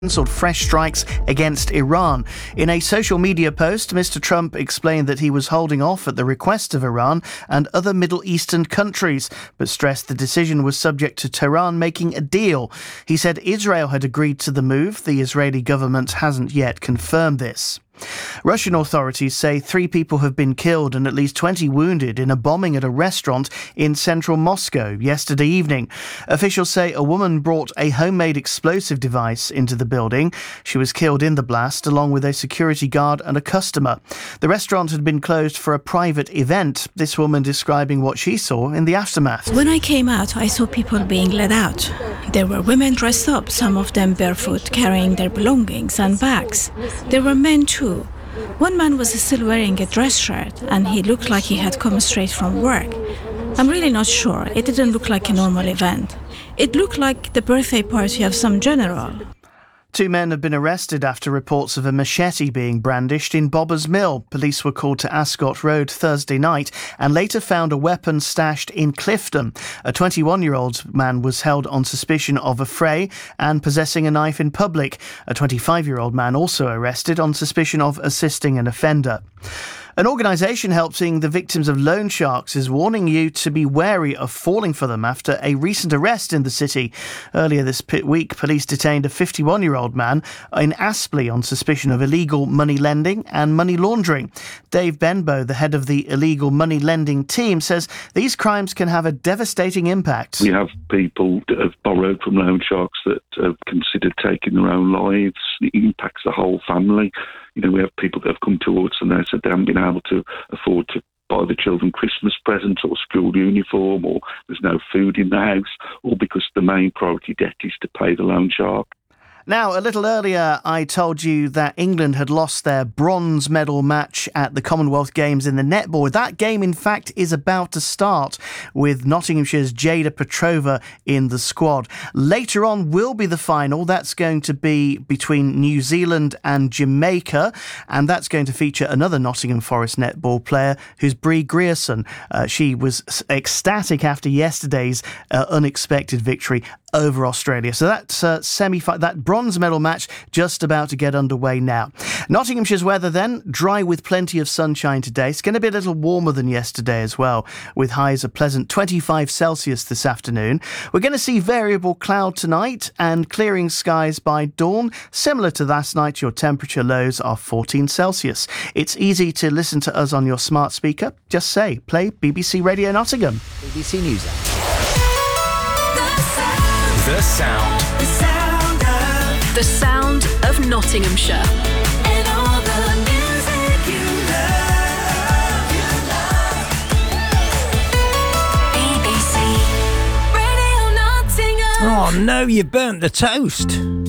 cancelled fresh strikes against Iran. In a social media post, Mr. Trump explained that he was holding off at the request of Iran and other Middle Eastern countries, but stressed the decision was subject to Tehran making a deal. He said Israel had agreed to the move. The Israeli government hasn't yet confirmed this. Russian authorities say 3 people have been killed and at least 20 wounded in a bombing at a restaurant in central Moscow yesterday evening. Officials say a woman brought a homemade explosive device into the building. She was killed in the blast along with a security guard and a customer. The restaurant had been closed for a private event. This woman describing what she saw in the aftermath. When I came out, I saw people being led out. There were women dressed up, some of them barefoot, carrying their belongings and bags. There were men too. One man was still wearing a dress shirt and he looked like he had come straight from work. I'm really not sure. It didn't look like a normal event. It looked like the birthday party of some general. 2 men have been arrested after reports of a machete being brandished in Bobbers Mill. Police were called to Ascot Road Thursday night and later found a weapon stashed in Clifton. A 21-year-old man was held on suspicion of affray and possessing a knife in public. A 25-year-old man also arrested on suspicion of assisting an offender. An organisation helping the victims of loan sharks is warning you to be wary of falling for them after a recent arrest in the city. Earlier this week, police detained a 51-year-old man in Aspley on suspicion of illegal money lending and money laundering. Dave Benbow, the head of the illegal money lending team, says these crimes can have a devastating impact. We have people that have borrowed from loan sharks that have considered taking their own lives. It impacts the whole family. You know, we have people that have come to us and they said they haven't been able to afford to buy the children Christmas presents or school uniform, or there's no food in the house, all because the main priority debt is to pay the loan shark. Now, a little earlier, I told you that England had lost their bronze medal match at the Commonwealth Games in the netball. That game, in fact, is about to start with Nottinghamshire's Jada Petrova in the squad. Later on will be the final. That's going to be between New Zealand and Jamaica, and that's going to feature another Nottingham Forest netball player who's Bree Grierson. She was ecstatic after yesterday's unexpected victory over Australia. So that that bronze medal match just about to get underway now. Nottinghamshire's weather then, dry with plenty of sunshine today. It's going to be a little warmer than yesterday as well, with highs a pleasant 25 Celsius this afternoon. We're going to see variable cloud tonight and clearing skies by dawn. Similar to last night, your temperature lows are 14 Celsius. It's easy to listen to us on your smart speaker. Just say, play BBC Radio Nottingham. BBC News App. The sound. The sound of. The sound of Nottinghamshire. And all the music you love. BBC Radio Nottingham. Oh no, you burnt the toast.